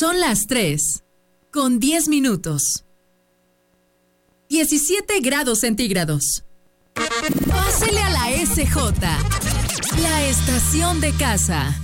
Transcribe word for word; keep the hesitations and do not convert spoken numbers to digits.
Son las tres, con diez minutos. diecisiete grados centígrados. Pásele a la S J, la estación de casa.